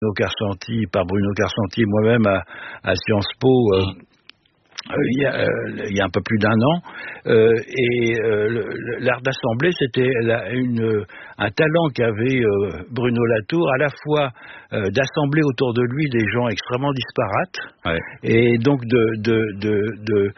par Bruno Carcenti et moi-même à Sciences Po. Il y a un peu plus d'un an, l'art d'assembler, c'était un talent qu'avait Bruno Latour, à la fois d'assembler autour de lui des gens extrêmement disparates, et donc de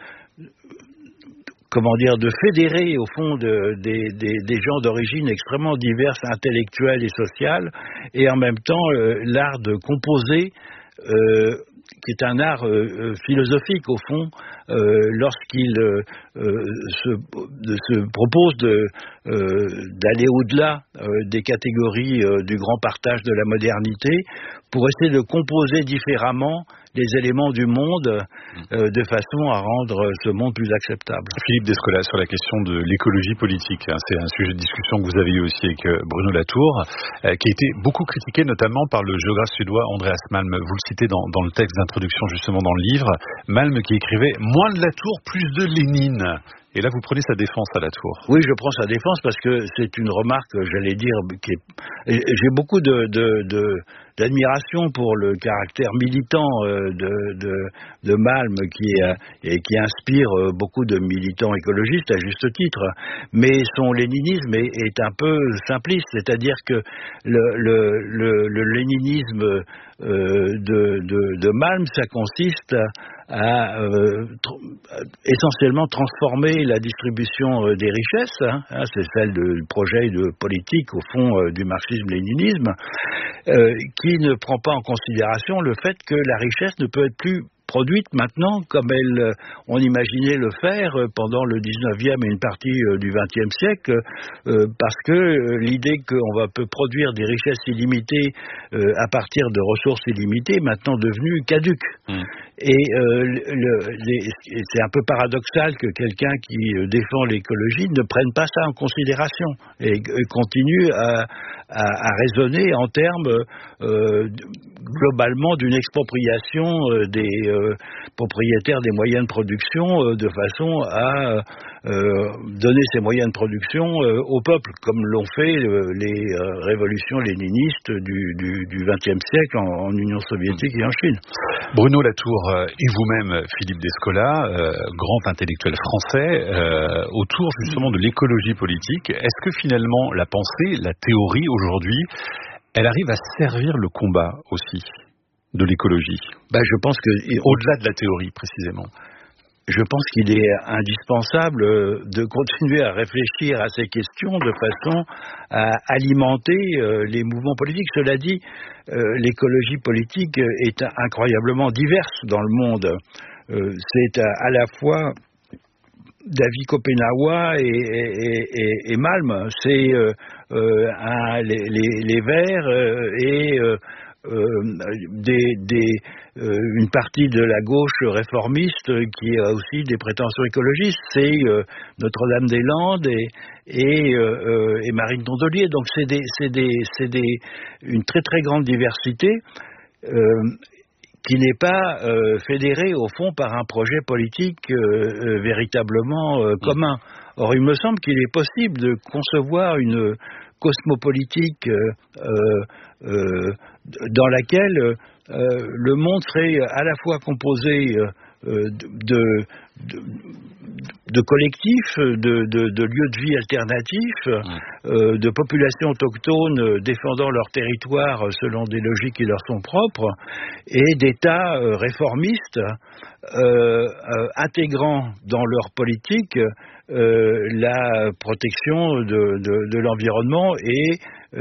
fédérer au fond des gens d'origine extrêmement diverses, intellectuelles et sociales, et en même temps l'art de composer, qui est un art philosophique au fond, lorsqu'il se propose d'aller au-delà des catégories du grand partage de la modernité, pour essayer de composer différemment les éléments du monde de façon à rendre ce monde plus acceptable. Philippe Descola, sur la question de l'écologie politique, c'est un sujet de discussion que vous avez eu aussi avec Bruno Latour, qui a été beaucoup critiqué notamment par le géographe suédois Andreas Malm. Vous le citez dans le texte d'introduction justement dans le livre, Malm qui écrivait « Moins de Latour, plus de Lénine ». Et là, vous prenez sa défense à Latour. Oui, je prends sa défense parce que c'est une remarque, j'allais dire, j'ai beaucoup d'admiration pour le caractère militant de Malm qui inspire beaucoup de militants écologistes à juste titre. Mais son léninisme est un peu simpliste, c'est-à-dire que le léninisme de Malm, ça consiste à essentiellement transformer la distribution des richesses, c'est celle du projet de politique au fond du marxisme-léninisme, qui ne prend pas en considération le fait que la richesse ne peut être plus produite maintenant comme on imaginait le faire pendant le 19e et une partie du 20e siècle, parce que l'idée qu'on peut produire des richesses illimitées à partir de ressources illimitées est maintenant devenue caduque. Et c'est un peu paradoxal que quelqu'un qui défend l'écologie ne prenne pas ça en considération et continue à raisonner en termes globalement d'une expropriation des propriétaires des moyens de production de façon à donner ces moyens de production au peuple, comme l'ont fait les révolutions léninistes du XXe siècle en Union soviétique et en Chine. Bruno Latour et vous-même, Philippe Descola, grand intellectuel français, autour justement de l'écologie politique, est-ce que finalement la pensée, la théorie aujourd'hui, elle arrive à servir le combat aussi de l'écologie? Je pense que au-delà de la théorie précisément. Je pense qu'il est indispensable de continuer à réfléchir à ces questions de façon à alimenter les mouvements politiques. Cela dit, l'écologie politique est incroyablement diverse dans le monde. C'est à la fois David Kopenawa et Malm. C'est les Verts et une partie de la gauche réformiste qui a aussi des prétentions écologistes, c'est Notre-Dame-des-Landes et Marine Tondelier. Donc c'est une très très grande diversité qui n'est pas fédérée au fond par un projet politique véritablement commun. Or, il me semble qu'il est possible de concevoir une cosmopolitique dans laquelle le monde serait à la fois composé de collectifs, de lieux de vie alternatifs, de populations autochtones défendant leur territoire selon des logiques qui leur sont propres, et d'États réformistes intégrant dans leur politique la protection de l'environnement et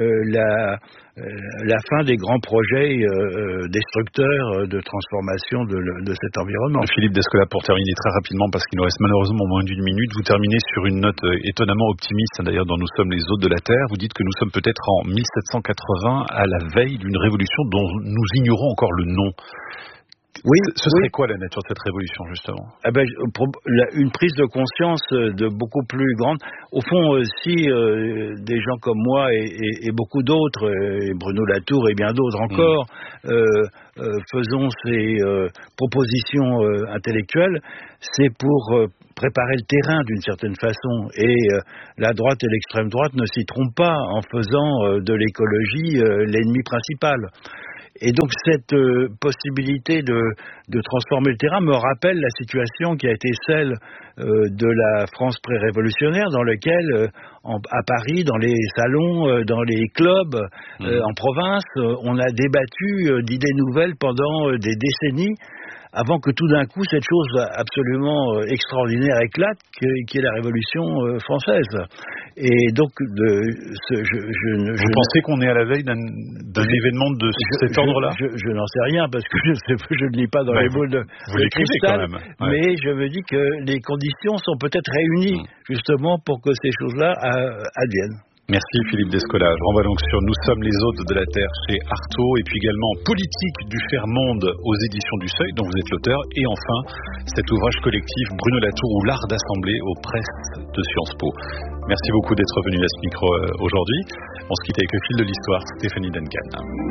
la fin des grands projets destructeurs de transformation de cet environnement. Philippe Descola, pour terminer très rapidement, parce qu'il nous reste malheureusement moins d'une minute, vous terminez sur une note étonnamment optimiste, d'ailleurs dans Nous sommes les hôtes de la Terre. Vous dites que nous sommes peut-être en 1780 à la veille d'une révolution dont nous ignorons encore le nom. Oui, ce serait quoi la nature de cette révolution, justement? Une prise de conscience de beaucoup plus grande. Au fond, si des gens comme moi et beaucoup d'autres, et Bruno Latour et bien d'autres encore, faisons ces propositions intellectuelles, c'est pour préparer le terrain d'une certaine façon. Et la droite et l'extrême droite ne s'y trompent pas en faisant de l'écologie l'ennemi principal. Et donc cette possibilité de transformer le terrain me rappelle la situation qui a été celle de la France pré-révolutionnaire, dans laquelle à Paris, dans les salons, dans les clubs, en province, on a débattu d'idées nouvelles pendant des décennies, avant que tout d'un coup cette chose absolument extraordinaire éclate, qui est la Révolution française. Et donc, vous pensez qu'on est à la veille d'un événement de cet ordre-là ? Je n'en sais rien, parce que je ne lis pas dans les boules de cristal, quand même. Mais je me dis que les conditions sont peut-être réunies justement pour que ces choses-là adviennent. Merci Philippe Descola. Je renvoie donc sur Nous sommes les hôtes de la Terre chez Artaud, et puis également Politique du Faire-Monde aux éditions du Seuil, dont vous êtes l'auteur, et enfin cet ouvrage collectif Bruno Latour ou l'art d'assembler aux presses de Sciences Po. Merci beaucoup d'être venu à ce micro aujourd'hui. On se quitte avec le fil de l'histoire, Stéphanie Duncan.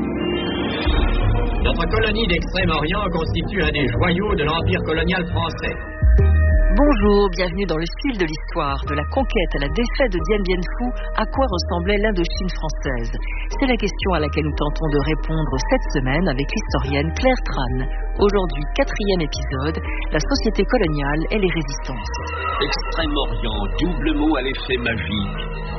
Notre colonie d'Extrême-Orient constitue un des joyaux de l'Empire colonial français. Bonjour, bienvenue dans le fil de l'histoire. De la conquête à la défaite de Dien Bien Phu, à quoi ressemblait l'Indochine française ? C'est la question à laquelle nous tentons de répondre cette semaine avec l'historienne Claire Tran. Aujourd'hui, 4e épisode, la société coloniale et les résistances. Extrême-Orient, double mot à l'effet magique.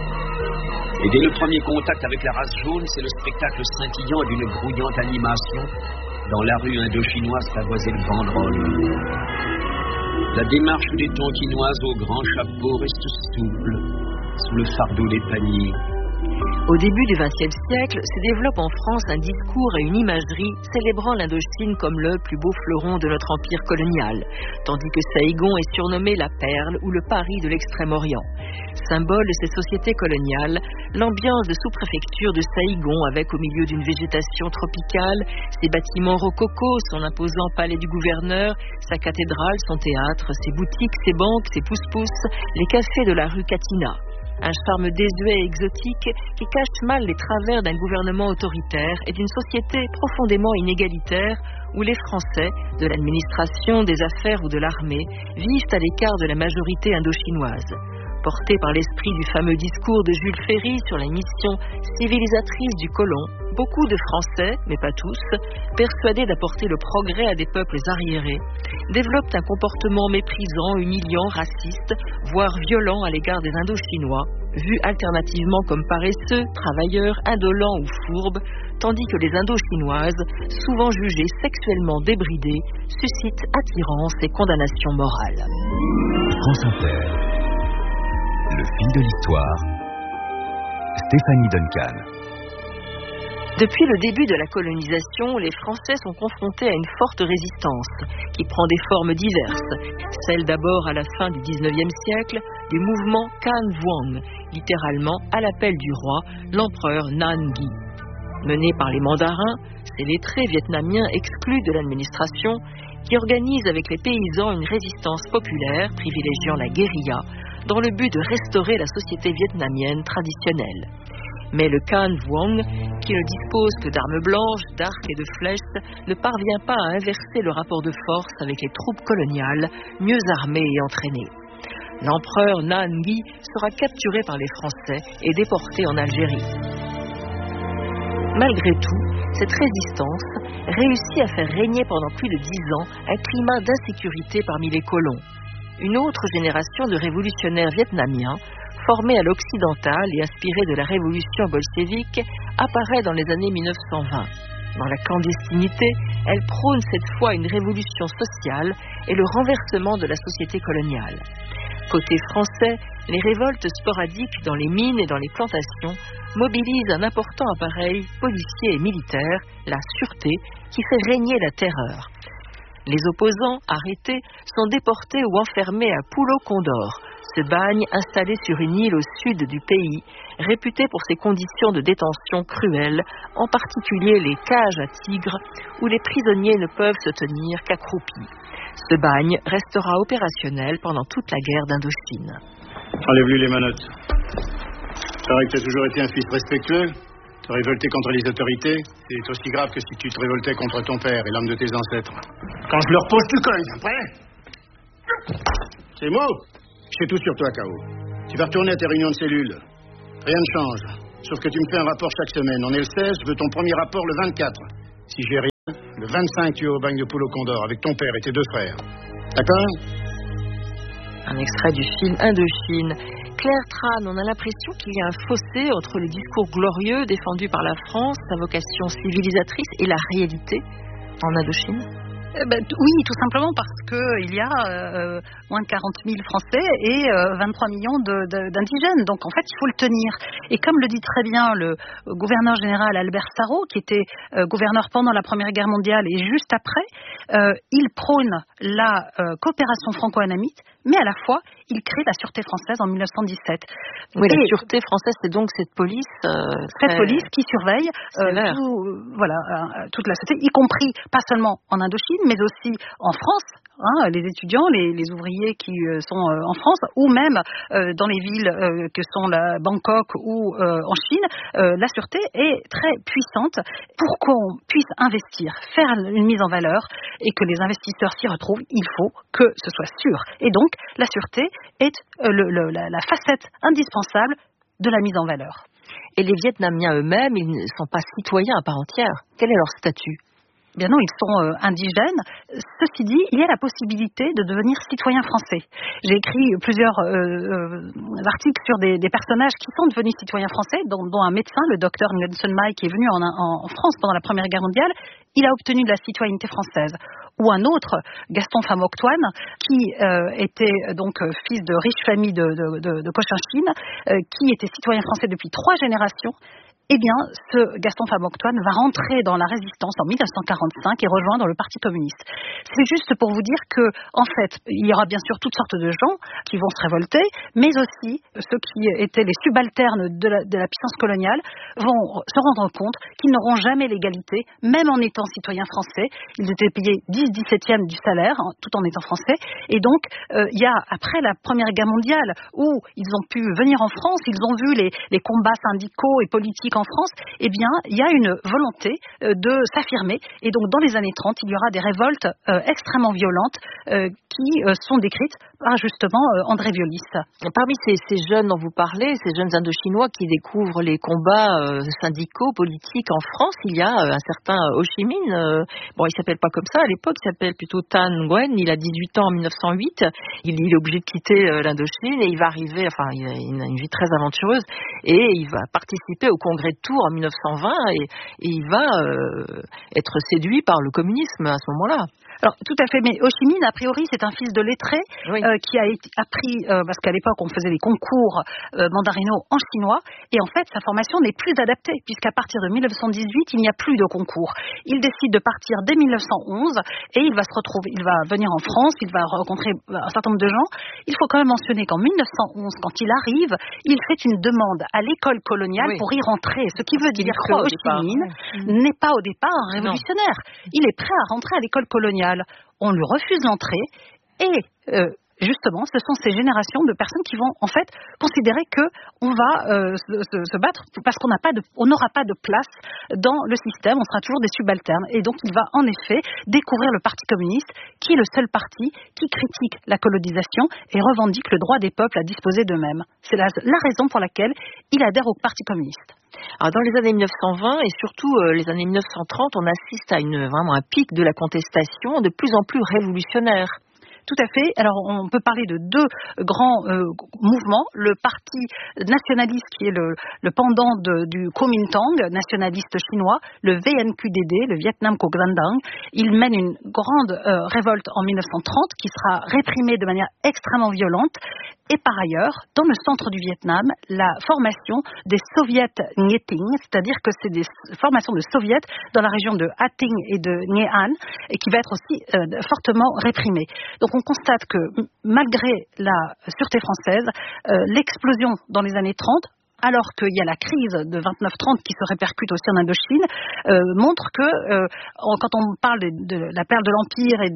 Et dès le premier contact avec la race jaune, c'est le spectacle scintillant d'une grouillante animation dans la rue indochinoise pavoisée de banderoles. La démarche des tonkinoises au grand chapeau reste souple, sous le fardeau des paniers. Au début du XXe siècle, se développe en France un discours et une imagerie célébrant l'Indochine comme le plus beau fleuron de notre empire colonial, tandis que Saïgon est surnommé la perle ou le Paris de l'Extrême-Orient. Symbole de ces sociétés coloniales, l'ambiance de sous-préfecture de Saïgon, avec au milieu d'une végétation tropicale, ses bâtiments rococo, son imposant palais du gouverneur, sa cathédrale, son théâtre, ses boutiques, ses banques, ses pousse-pousse, les cafés de la rue Catina. Un charme désuet et exotique qui cache mal les travers d'un gouvernement autoritaire et d'une société profondément inégalitaire où les Français, de l'administration, des affaires ou de l'armée, vivent à l'écart de la majorité indochinoise. Porté par l'esprit du fameux discours de Jules Ferry sur la mission civilisatrice du colon, beaucoup de Français, mais pas tous, persuadés d'apporter le progrès à des peuples arriérés, développent un comportement méprisant, humiliant, raciste, voire violent à l'égard des Indochinois, vus alternativement comme paresseux, travailleurs, indolents ou fourbes, tandis que les Indochinoises, souvent jugées sexuellement débridées, suscitent attirance et condamnation morale. France Inter. Le fil de l'histoire, Stéphanie Duncan. Depuis le début de la colonisation, les Français sont confrontés à une forte résistance qui prend des formes diverses. Celle d'abord à la fin du XIXe siècle du mouvement Can Vuong, littéralement à l'appel du roi, l'empereur Nan Ghi. Mené par les mandarins, ces lettrés vietnamiens exclus de l'administration qui organisent avec les paysans une résistance populaire privilégiant la guérilla dans le but de restaurer la société vietnamienne traditionnelle. Mais le Can Vuong, qui ne dispose que d'armes blanches, d'arcs et de flèches, ne parvient pas à inverser le rapport de force avec les troupes coloniales, mieux armées et entraînées. L'empereur Nan Ghi sera capturé par les Français et déporté en Algérie. Malgré tout, cette résistance réussit à faire régner pendant plus de 10 ans un climat d'insécurité parmi les colons. Une autre génération de révolutionnaires vietnamiens, formée à l'occidental et inspirée de la révolution bolchevique, apparaît dans les années 1920. Dans la clandestinité, elle prône cette fois une révolution sociale et le renversement de la société coloniale. Côté français, les révoltes sporadiques dans les mines et dans les plantations mobilisent un important appareil policier et militaire, la sûreté, qui fait régner la terreur. Les opposants, arrêtés, sont déportés ou enfermés à Pulo-Condor, ce bagne installé sur une île au sud du pays, réputé pour ses conditions de détention cruelles, en particulier les cages à tigres, où les prisonniers ne peuvent se tenir qu'accroupis. Ce bagne restera opérationnel pendant toute la guerre d'Indochine. Enlève-lui les menottes. C'est vrai que tu as toujours été un fils respectueux. Te révolter contre les autorités, c'est aussi grave que si tu te révoltais contre ton père et l'homme de tes ancêtres. Quand je leur pose, tu cognes, après. C'est moi. Je sais tout sur toi, K.O. Tu vas retourner à tes réunions de cellules. Rien ne change. Sauf que tu me fais un rapport chaque semaine. On est le 16, je veux ton premier rapport le 24. si j'ai rien, le 25 tu es au bagne de poule au Condor avec ton père et tes 2 frères. D'accord ? Un extrait du film Indochine. Claire Tran, on a l'impression qu'il y a un fossé entre le discours glorieux défendu par la France, sa vocation civilisatrice, et la réalité en Indochine. Oui, tout simplement parce qu'il y a moins de 40 000 Français et 23 millions d'indigènes. Donc en fait, il faut le tenir. Et comme le dit très bien le gouverneur général Albert Sarraut, qui était gouverneur pendant la Première Guerre mondiale et juste après, il prône la coopération franco-annamite, mais à la fois, il crée la Sûreté française en 1917. Oui, la Sûreté française, c'est donc cette police... cette police qui surveille toute la société, y compris, pas seulement en Indochine, mais aussi en France, les étudiants, les ouvriers qui sont en France, ou même dans les villes que sont Bangkok ou en Chine. La Sûreté est très puissante pour qu'on puisse investir, faire une mise en valeur et que les investisseurs s'y retrouvent. Il faut que ce soit sûr. Et donc, la Sûreté est la facette indispensable de la mise en valeur. Et les Vietnamiens eux-mêmes, ils ne sont pas citoyens à part entière. Quel est leur statut ? Bien non, ils sont indigènes. Ceci dit, il y a la possibilité de devenir citoyen français. J'ai écrit plusieurs articles sur des personnages qui sont devenus citoyens français, dont un médecin, le docteur Nelson Mai, qui est venu en France pendant la Première Guerre mondiale. Il a obtenu de la citoyenneté française. Ou un autre, Gaston Phamoctoine, qui était donc fils de riches familles de Cochinchine, qui était citoyen français depuis 3 générations. Eh bien, ce Gaston Phamoctoine va rentrer dans la résistance en 1945 et rejoindre le Parti communiste. C'est juste pour vous dire que, en fait, il y aura bien sûr toutes sortes de gens qui vont se révolter, mais aussi ceux qui étaient les subalternes de la puissance coloniale vont se rendre compte qu'ils n'auront jamais l'égalité, même en étant citoyens français. Ils étaient payés 10/17 du salaire, tout en étant français. Et donc, il y a, après la Première Guerre mondiale, où ils ont pu venir en France, ils ont vu les combats syndicaux et politiques en France, eh bien, il y a une volonté de s'affirmer. Et donc, dans les années 30, il y aura des révoltes extrêmement violentes qui sont décrites par, justement, André Violis. Parmi ces jeunes dont vous parlez, ces jeunes Indochinois qui découvrent les combats syndicaux, politiques en France, il y a un certain Ho Chi Minh. Bon, il s'appelle pas comme ça à l'époque, il s'appelle plutôt Tan Nguyen. Il a 18 ans en 1908. Il est obligé de quitter l'Indochine et il va arriver, enfin, il a une vie très aventureuse et il va participer au congrès de Tours en 1920 et il va être séduit par le communisme à ce moment-là. Alors, tout à fait, mais Ho Chi Minh, a priori, c'est un fils de lettré qui a appris, parce qu'à l'époque, on faisait des concours mandarinaux en chinois, et en fait, sa formation n'est plus adaptée, puisqu'à partir de 1918, il n'y a plus de concours. Il décide de partir dès 1911, et il va venir en France, il va rencontrer un certain nombre de gens. Il faut quand même mentionner qu'en 1911, quand il arrive, il fait une demande à l'école coloniale pour y rentrer, ce qui veut dire que Ho Chi Minh n'est pas au départ un révolutionnaire. Il est prêt à rentrer à l'école coloniale. On lui refuse l'entrée et justement, ce sont ces générations de personnes qui vont en fait considérer que on va se battre parce qu'on n'aura pas de place dans le système, on sera toujours des subalternes. Et donc, il va en effet découvrir le Parti communiste, qui est le seul parti qui critique la colonisation et revendique le droit des peuples à disposer d'eux-mêmes. C'est la raison pour laquelle il adhère au Parti communiste. Alors, dans les années 1920 et surtout les années 1930, on assiste à vraiment un pic de la contestation de plus en plus révolutionnaire. Tout à fait. Alors, on peut parler de 2 grands mouvements. Le parti nationaliste, qui est le pendant du Kuomintang, nationaliste chinois, le VNQDD, le Vietnam Co Grand Dang. Il mène une grande révolte en 1930 qui sera réprimée de manière extrêmement violente. Et par ailleurs, dans le centre du Vietnam, la formation des soviets Nghệ Tĩnh, c'est-à-dire que c'est des formations de soviets dans la région de Ha Tinh et de Nghệ An, et qui va être aussi fortement réprimée. Donc on constate que malgré la sûreté française, l'explosion dans les années 30, alors qu'il y a la crise de 29-30 qui se répercute aussi en Indochine, montre que quand on parle de la perle de l'Empire et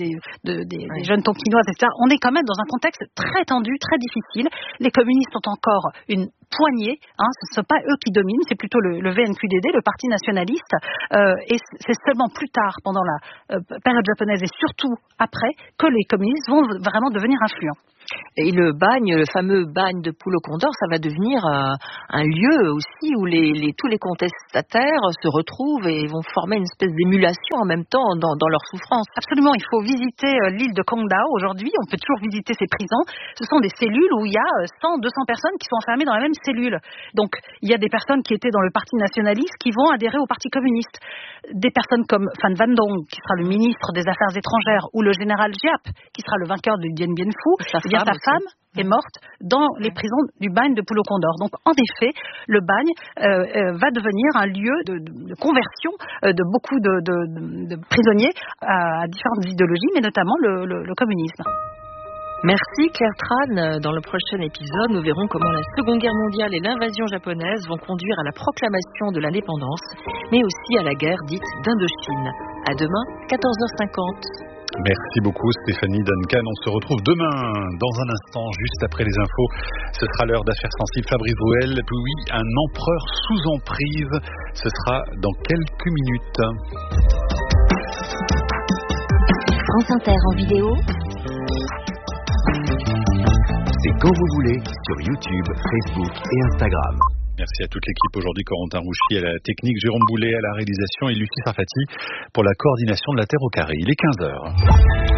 des jeunes tonkinoises, etc., on est quand même dans un contexte très tendu, très difficile. Les communistes ont encore une poignée. Ce ne sont pas eux qui dominent, c'est plutôt le VNQDD, le parti nationaliste. Et c'est seulement plus tard, pendant la période japonaise et surtout après, que les communistes vont vraiment devenir influents. Et le bagne, le fameux bagne de Pulo Condor, ça va devenir un lieu aussi où tous les contestataires se retrouvent et vont former une espèce d'émulation en même temps dans leur souffrance. Absolument, il faut visiter l'île de Qongdao aujourd'hui, on peut toujours visiter ces prisons. Ce sont des cellules où il y a 100, 200 personnes qui sont enfermées dans la même cellule. Donc il y a des personnes qui étaient dans le parti nationaliste qui vont adhérer au parti communiste. Des personnes comme Phan Van Dong, qui sera le ministre des Affaires étrangères, ou le général Giap, qui sera le vainqueur du Dien Bien Phu, sa femme est morte dans les prisons du bagne de Pulo Condor. Donc en effet, le bagne va devenir un lieu de conversion de beaucoup de prisonniers à différentes idéologies, mais notamment le communisme. Merci Claire Tran. Dans le prochain épisode, nous verrons comment la Seconde Guerre mondiale et l'invasion japonaise vont conduire à la proclamation de l'indépendance, mais aussi à la guerre dite d'Indochine. À demain, 14h50. Merci beaucoup Stéphanie Duncan. On se retrouve demain dans un instant, juste après les infos. Ce sera l'heure d'affaires sensibles. Fabrice Drouel, puis un empereur sous emprise. Ce sera dans quelques minutes. France Inter en vidéo. C'est quand vous voulez sur YouTube, Facebook et Instagram. Merci à toute l'équipe aujourd'hui, Corentin Rouchy à la technique, Jérôme Boulet à la réalisation et Lucie Sarfati pour la coordination de la Terre au carré. Il est 15h.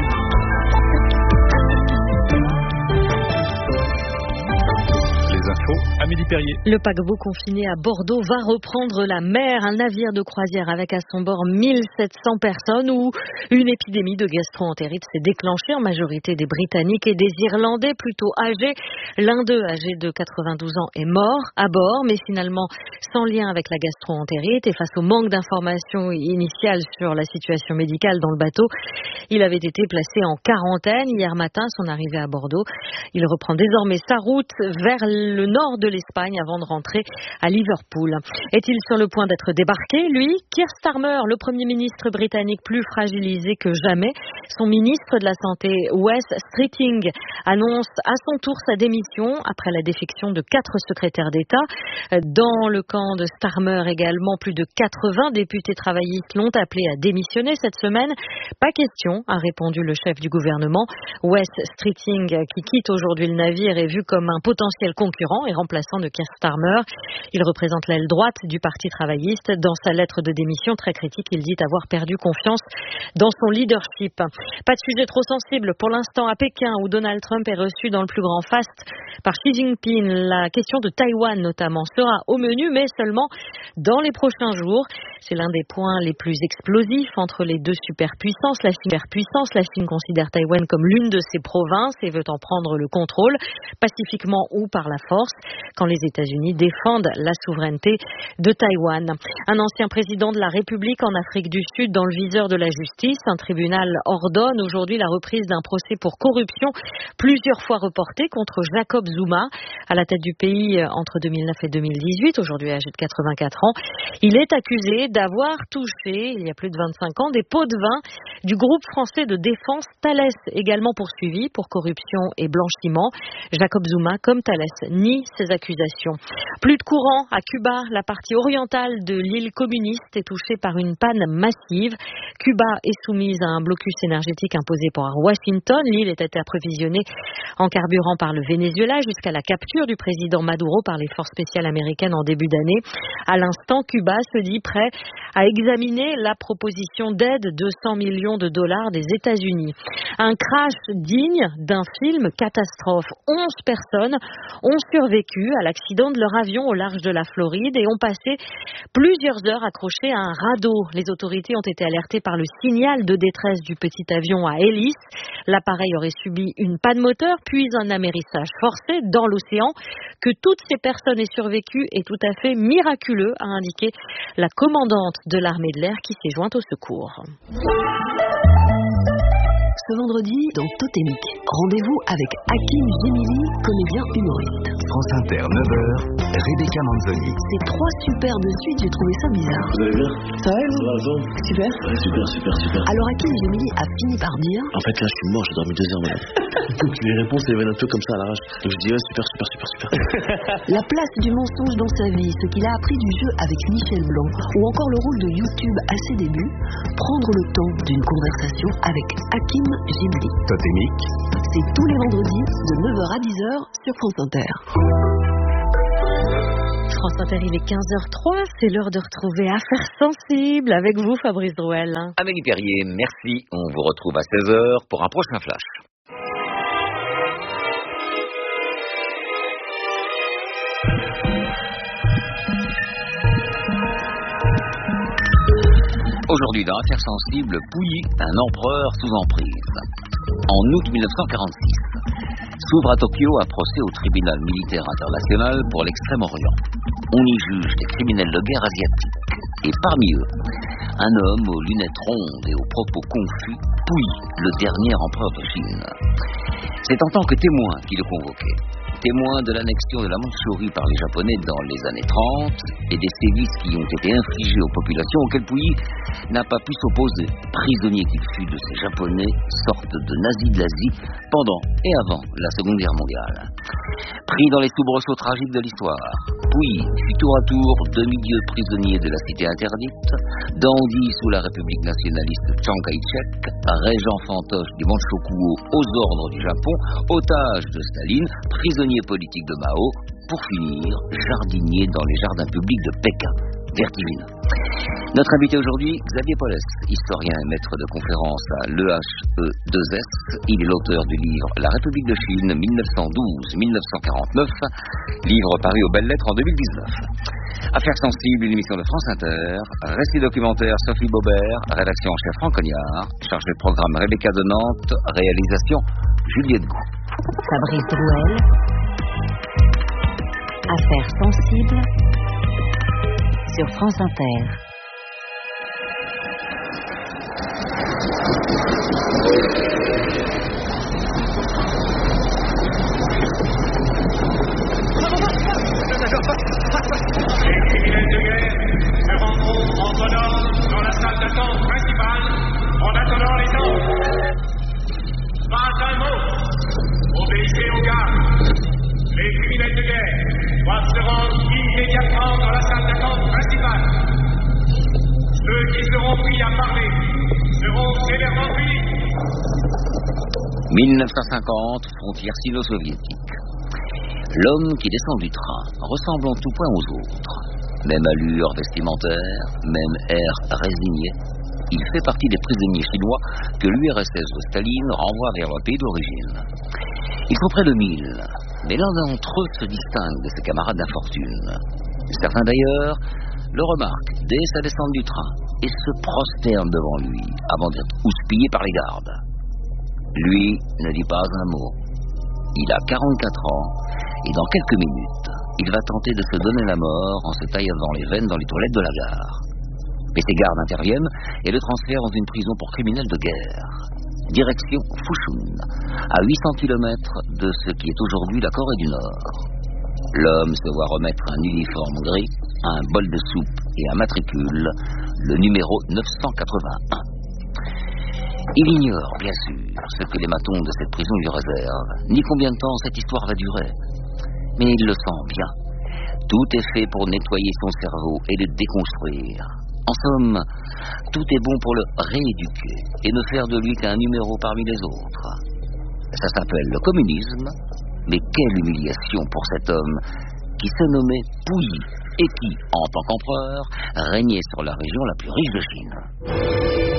Amélie Perrier. Le paquebot confiné à Bordeaux va reprendre la mer. Un navire de croisière avec à son bord 1700 personnes où une épidémie de gastro-entérite s'est déclenchée, en majorité des Britanniques et des Irlandais plutôt âgés. L'un d'eux, âgé de 92 ans, est mort à bord, mais finalement sans lien avec la gastro-entérite. Et face au manque d'informations initiales sur la situation médicale dans le bateau, il avait été placé en quarantaine hier matin, son arrivée à Bordeaux. Il reprend désormais sa route vers le nord de l'Espagne avant de rentrer à Liverpool. Est-il sur le point d'être débarqué, lui? Keir Starmer, le Premier ministre britannique plus fragilisé que jamais. Son ministre de la Santé, Wes Streeting, annonce à son tour sa démission après la défection de 4 secrétaires d'État. Dans le camp de Starmer également, plus de 80 députés travaillistes l'ont appelé à démissionner cette semaine. Pas question, a répondu le chef du gouvernement. Wes Streeting, qui quitte aujourd'hui le navire, est vu comme un potentiel concurrent et remplaçant de Keir Starmer. Il représente l'aile droite du Parti travailliste. Dans sa lettre de démission très critique, il dit avoir perdu confiance dans son leadership. Pas de sujet trop sensible pour l'instant à Pékin, où Donald Trump est reçu dans le plus grand faste par Xi Jinping. La question de Taïwan notamment sera au menu, mais seulement dans les prochains jours. C'est l'un des points les plus explosifs entre les deux superpuissances. La Chine considère Taïwan comme l'une de ses provinces et veut en prendre le contrôle, pacifiquement ou par la force, quand les États-Unis défendent la souveraineté de Taïwan. Un ancien président de la République en Afrique du Sud dans le viseur de la justice. Un tribunal ordonne aujourd'hui la reprise d'un procès pour corruption plusieurs fois reporté contre Jacob Zuma, à la tête du pays entre 2009 et 2018, aujourd'hui âgé de 84 ans. Il est accusé d'avoir touché, il y a plus de 25 ans, des pots de vin du groupe français de défense Thales, également poursuivi pour corruption et blanchiment. Jacob Zuma, comme Thales, nie ces accusations. Plus de courant à Cuba. La partie orientale de l'île communiste est touchée par une panne massive. Cuba est soumise à un blocus énergétique imposé par Washington. L'île était approvisionnée en carburant par le Venezuela jusqu'à la capture du président Maduro par les forces spéciales américaines en début d'année. À l'instant, Cuba se dit prêt à examiner la proposition d'aide de 100 millions de dollars des États-Unis. Un crash digne d'un film catastrophe. 11 personnes ont survécu à l'accident de leur avion au large de la Floride et ont passé plusieurs heures accrochées à un radeau. Les autorités ont été alertées par le signal de détresse du petit avion à hélice. L'appareil aurait subi une panne moteur, puis un amérissage forcé dans l'océan. Que toutes ces personnes aient survécu est tout à fait miraculeux, a indiqué la commandante de l'armée de l'air qui s'est jointe au secours. Ce vendredi, dans Totémique. Rendez-vous avec Hakim Gemili, comédien humoriste. France Inter, 9h, Rebecca Manzoni. C'est 3 super de suite, j'ai trouvé ça bizarre. Vous allez bien? Ça va, vous? Super. Ouais, super. Alors Hakim Gemili a fini par dire... En fait, là, je suis mort, j'ai dormi 2 heures, madame. Donc les réponses, elles viennent un peu comme ça à l'arrache. Donc je dis, ouais, super. La place du mensonge dans sa vie, ce qu'il a appris du jeu avec Michel Blanc, ou encore le rôle de YouTube à ses débuts, prendre le temps d'une conversation avec Hakim Gemili. Totémique. C'est tous les vendredis de 9h à 10h sur France Inter. France Inter, il est 15h03, c'est l'heure de retrouver Affaires sensibles avec vous, Fabrice Drouel. Amélie Perrier, merci. On vous retrouve à 16h pour un prochain flash. Aujourd'hui, dans Affaires sensibles, Pouilly, un empereur sous emprise. En août 1946, s'ouvre à Tokyo un procès au tribunal militaire international pour l'Extrême-Orient. On y juge des criminels de guerre asiatiques. Et parmi eux, un homme aux lunettes rondes et aux propos confus, Pouilly, le dernier empereur de Chine. C'est en tant que témoin qu'il est convoqué. Témoin de l'annexion de la Mandchourie par les Japonais dans les années 30 et des sévices qui ont été infligés aux populations auxquelles Pouilly n'a pas pu s'opposer, prisonnier qu'il fut de ces Japonais, sorte de nazis de l'Asie, pendant et avant la Seconde Guerre mondiale. Pris dans les soubresauts tragiques de l'histoire, Pouilly fut tour à tour demi-dieu prisonnier de la cité interdite, dandy sous la République nationaliste Chiang Kai-shek, régent fantoche du Manchukuo aux ordres du Japon, otage de Staline, prisonnier politique de Mao, pour finir jardinier dans les jardins publics de Pékin. Vertigineux. Notre invité aujourd'hui, Xavier Paulès, historien et maître de conférence à l'EHE2S. Il est l'auteur du livre La République de Chine 1912-1949, livre paru aux Belles Lettres en 2019. Affaires sensibles, une émission de France Inter, récit documentaire Sophie Baubert, rédaction en chef Franck Cognard, chargé de programme Rebecca de Nantes, réalisation Juliette Gou. Fabrice Drouel. Affaires sensibles sur France Inter. Les criminels de guerre se rendront en bonhomme dans la salle d'attente principale en attendant les ordres. Pas un mot. Obéissez aux gardes. Les criminels de guerre doivent se rendre immédiatement dans la salle d'attente principale. Ceux qui seront pris à parler seront sévèrement punis. 1950, frontière sino-soviétique. L'homme qui descend du train ressemble en tout point aux autres. Même allure vestimentaire, même air résigné. Il fait partie des prisonniers chinois que l'URSS de Staline renvoie vers leur pays d'origine. Ils sont près de 1000, mais l'un d'entre eux se distingue de ses camarades d'infortune. Certains d'ailleurs le remarquent dès sa descente du train et se prosternent devant lui avant d'être houspillés par les gardes. Lui ne dit pas un mot. Il a 44 ans et dans quelques minutes, il va tenter de se donner la mort en se taillant les veines dans les toilettes de la gare. Mais ses gardes interviennent et le transfèrent dans une prison pour criminels de guerre. Direction Fushun, à 800 km de ce qui est aujourd'hui la Corée du Nord. L'homme se voit remettre un uniforme gris, un bol de soupe et un matricule, le numéro 981. Il ignore, bien sûr, ce que les matons de cette prison lui réservent, ni combien de temps cette histoire va durer. Mais il le sent bien. Tout est fait pour nettoyer son cerveau et le déconstruire. En somme, tout est bon pour le rééduquer et ne faire de lui qu'un numéro parmi les autres. Ça s'appelle le communisme, mais quelle humiliation pour cet homme qui se nommait Pouilly et qui, en tant qu'empereur, régnait sur la région la plus riche de Chine.